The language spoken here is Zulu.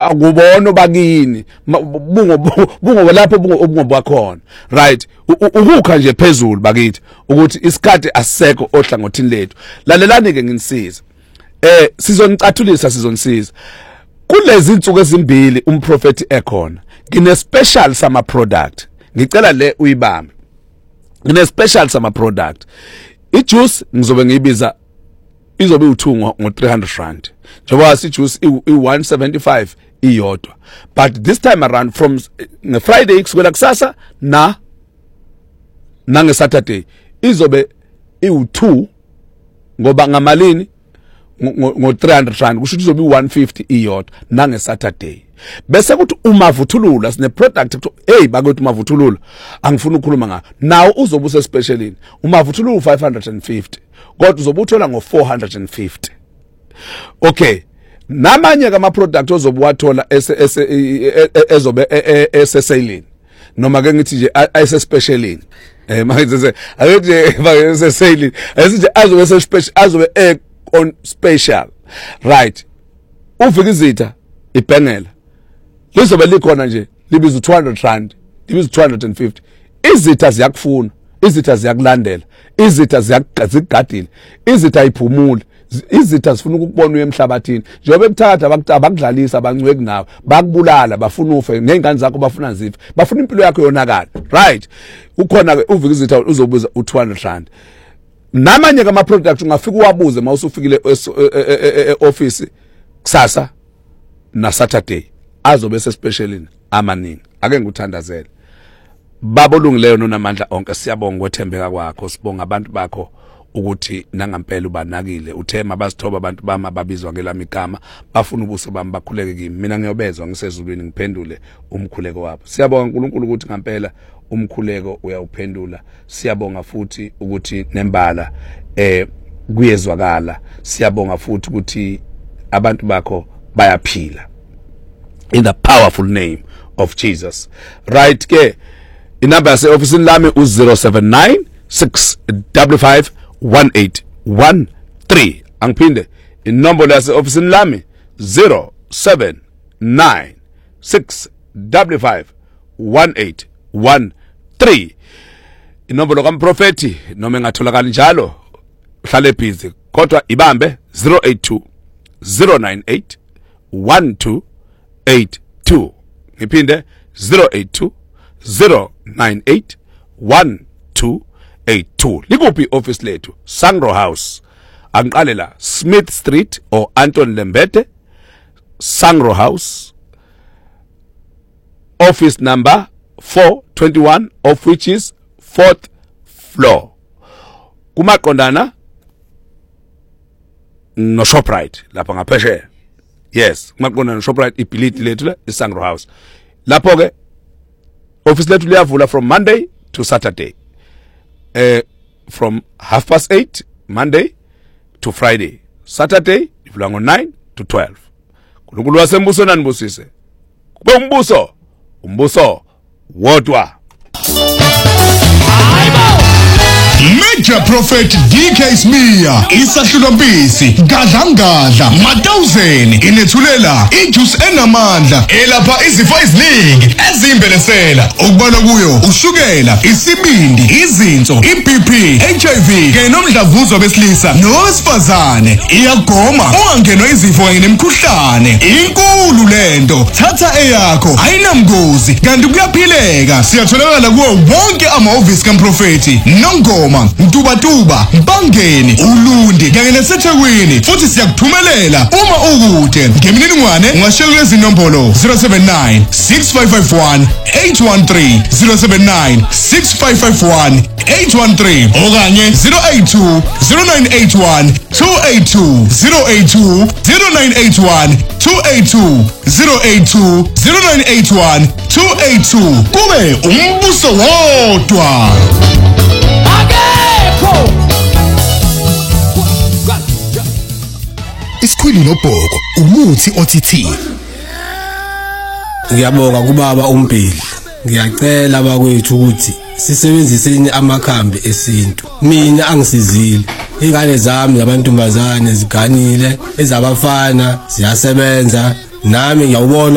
akubona bakini bungo lapho ubungobakhona right ukukha nje phezulu bakithi ukuthi isikade asiseko ohlangothini lethu lalelani ke nginisiza sizonisiza kulezi insuku ezimbili umprofeti ekhona ngine special sama product ngicela le uyibambe ngine special sama product ijuice ngizobe ngiyibiza izobe uthungo ngo300 njengoba sijuice i175 iyodwa but this time around from Friday kusukela kusasa nange Saturday izobe i2 ngoba ngamalini ngo300 kusho ukuthi izobe i150 iyodwa nange Saturday bese kuthi umavuthulula sine product hey bakwethu umavuthulula angifuni ukukhuluma ngayo nawo uzobe use specialini umavuthulula u550 kodwa uzobe uthola ngo450 okay namanye kama product ozobe wathola ezobe eseselini noma ke ngithi nje ese specialini manje ayoje bayeseselini asithi azobe special azobe on special right uvikizitha ibhengela lizobe likhona nje libiza u200 libiza u250 izitha ziyakufuna izitha ziyakulandela izitha ziyagadile izitha iphumule izitha zifuna ukubona uye emhlabathini njengoba ebuthatha abakudlalisa abancweki nawe bakubulala bafuna ufe nezingane zakho bafuna zife bafuna impilo yakho yonakala right ukhona ke uvikizitha uzobuza u200 namanye kama product ungafika uwabuze mawusufikile e-office kusasa na Saturday azobe sespecialini amaningi ake ngikuthandazele babolungileyo nonamandla onke siyabonga ukwethembeka kwakho sibonga abantu bakho ukuthi nangampela ubanakile uthema basithoba abantu bama babizwa ngelami igama bafuna ubuso bami bakhuleke kimi mina ngiyobezwa ngisezulwini ngiphendule umkhuleko wabo siyabonga uNkulunkulu ukuthi ngampela umkhuleko uyawuphendula siyabonga futhi ukuthi nembala kuyezwakala siyabonga futhi ukuthi abantu bakho bayaphila in the powerful name of Jesus right ke inamba yase office lami u079 655 1813 angiphinde inombolo yase office lami 079 655 1813 inombolo kaMprofeti noma engatholakala njalo uhlale busy kodwa ibambe 082 098 1282 ngiphinde 082 098 1282 likuphi office lethu Sangro House angiqale la Smith Street or Anton Lembede Sangro House office number 421 of which is 4th floor kumaqondana no Shoprite lapha ngaphesheya yes kumaqondana no Shoprite ibhilidi lethu la iSangro House lapho ke office lethu liyavula from Monday to Saturday from 8:30 Monday to Friday Saturday ivula ngo9 to 12 uNkulunkulu wasembuso nanibusise kube umbuso wodwa Major Prophet DK Smear isahlulompisi gadlangadla ma1000 inethulela ijuice enamandla elapha izifo eziningi ezimbelesela ukubona kuyo ushukela isibindi izinso iBP HIV kanye nomdlavuzo besilisa nowesifazane iyagoma ungangenwa izifo kanye nemikhuhlane inkulu lento thatha eyakho ayinamgozi kanti kuyaphileka siyatholakala kuwo wonke ama-office kaMprofeti Nongoma Mtubatuba Mbangeni Ulundi kanye naseThekwini futhi siyakuthumelela uma ukude ngemininingwane ungashela lezi nombolo 079 6551 813 079 6551 813 okanye 082 0981 282 082 0981 282 082 0981 282 kube umbuso wodwa. Isikhwili nobhoko umuthi othithini. Ngiyabonga kubaba uMbhili. Ngiyacela bakwethu ukuthi sisebenziseni amakhambi esintu. Mina angisizile. Ingane zami zabantombazane ziganile, ezabafana ziyasebenza. Nami ngiyawubona